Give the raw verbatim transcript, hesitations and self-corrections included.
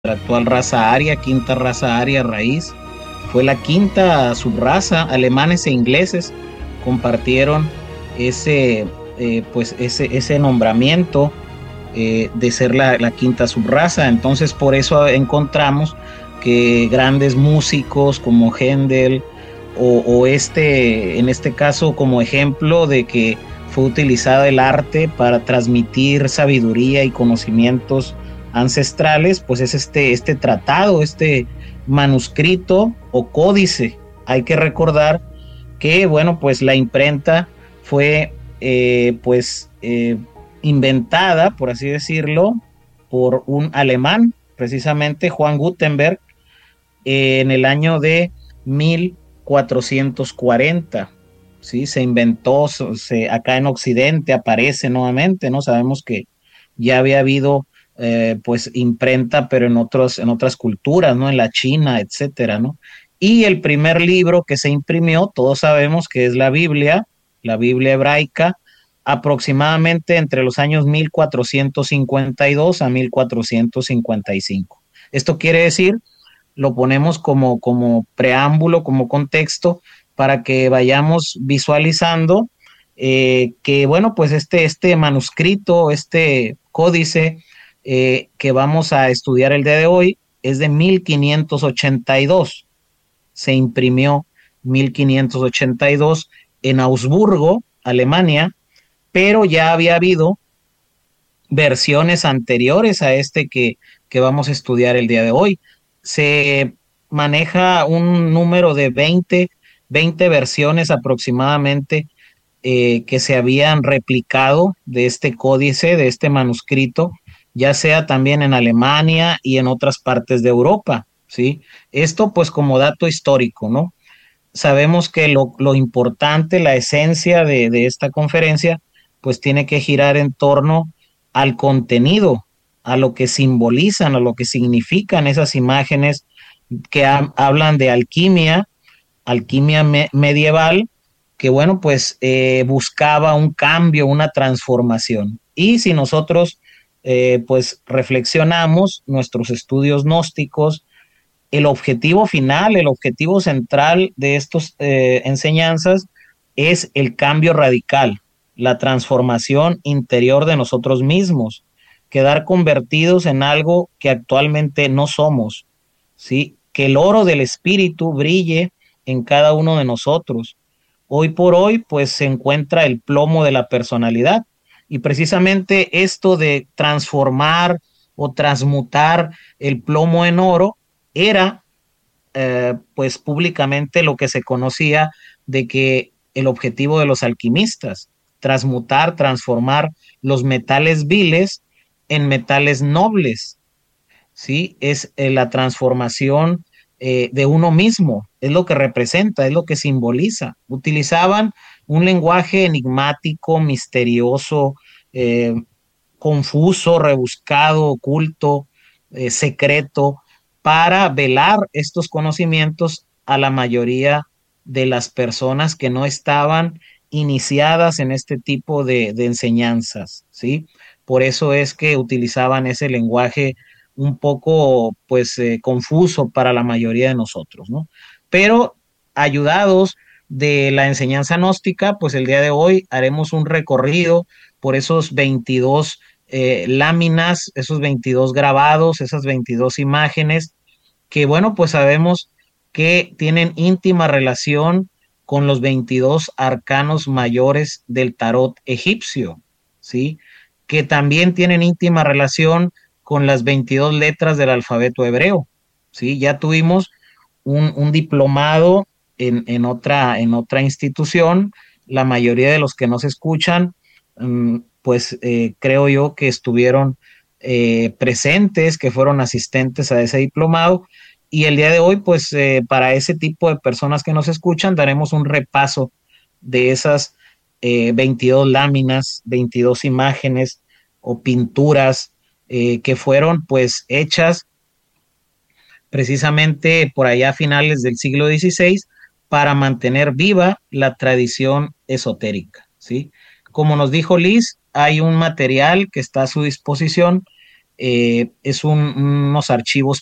la actual raza aria, quinta raza aria raíz. Fue la quinta subraza. Alemanes e ingleses compartieron ese, eh, pues ese, ese nombramiento eh, de ser la, la quinta subraza. Entonces, por eso encontramos que grandes músicos como Händel o, o este, en este caso, como ejemplo de que fue utilizado el arte para transmitir sabiduría y conocimientos ancestrales, pues es este, este tratado, este manuscrito o códice. Hay que recordar que, bueno, pues la imprenta fue, eh, pues, eh, inventada, por así decirlo, por un alemán, precisamente Juan Gutenberg, eh, en el año de mil cuatrocientos cuarenta. ¿Sí? Se inventó, se, acá en Occidente aparece nuevamente, ¿no? Sabemos que ya había habido eh, pues imprenta, pero en, otros, en otras culturas, ¿no? En la China, etcétera, ¿no? Y el primer libro que se imprimió, todos sabemos que es la Biblia, la Biblia hebraica, aproximadamente entre los años mil cuatrocientos cincuenta y dos a mil cuatrocientos cincuenta y cinco. Esto quiere decir, lo ponemos como, como preámbulo, como contexto, para que vayamos visualizando eh, que, bueno, pues este, este manuscrito, este códice eh, que vamos a estudiar el día de hoy es de mil quinientos ochenta y dos. Se imprimió mil quinientos ochenta y dos en Augsburgo, Alemania, pero ya había habido versiones anteriores a este que, que vamos a estudiar el día de hoy. Se maneja un número de veinte, veinte versiones aproximadamente eh, que se habían replicado de este códice, de este manuscrito, ya sea también en Alemania y en otras partes de Europa, ¿sí? Esto pues como dato histórico, ¿no? Sabemos que lo, lo importante, la esencia de, de esta conferencia, pues tiene que girar en torno al contenido, a lo que simbolizan, a lo que significan esas imágenes que ha, hablan de alquimia, alquimia me, medieval, que bueno, pues eh, buscaba un cambio, una transformación. Y si nosotros eh, pues reflexionamos nuestros estudios gnósticos, el objetivo final, el objetivo central de estas eh, enseñanzas es el cambio radical, la transformación interior de nosotros mismos, quedar convertidos en algo que actualmente no somos, ¿sí? Que el oro del espíritu brille en cada uno de nosotros. Hoy por hoy, pues se encuentra el plomo de la personalidad, y precisamente esto de transformar o transmutar el plomo en oro era eh, pues públicamente lo que se conocía de que el objetivo de los alquimistas, transmutar, transformar los metales viles en metales nobles, ¿sí? Es eh, la transformación eh, de uno mismo, es lo que representa, es lo que simboliza. Utilizaban un lenguaje enigmático, misterioso, eh, confuso, rebuscado, oculto, eh, secreto, para velar estos conocimientos a la mayoría de las personas que no estaban iniciadas en este tipo de, de enseñanzas, ¿sí? Por eso es que utilizaban ese lenguaje un poco, pues, eh, confuso para la mayoría de nosotros, ¿no? Pero ayudados de la enseñanza gnóstica, pues el día de hoy haremos un recorrido por esos veintidós eh, láminas, esos veintidós grabados, esas veintidós imágenes, que bueno, pues sabemos que tienen íntima relación con los veintidós arcanos mayores del tarot egipcio, ¿sí? Que también tienen íntima relación con las veintidós letras del alfabeto hebreo, ¿sí? Ya tuvimos un, un diplomado en, en, otra, en otra institución. La mayoría de los que nos escuchan, um, pues eh, creo yo que estuvieron eh, presentes, que fueron asistentes a ese diplomado. Y el día de hoy, pues eh, para ese tipo de personas que nos escuchan, daremos un repaso de esas eh, veintidós láminas, veintidós imágenes o pinturas eh, que fueron pues hechas precisamente por allá a finales del siglo dieciséis para mantener viva la tradición esotérica, ¿sí? Como nos dijo Liz, hay un material que está a su disposición eh, es un- unos archivos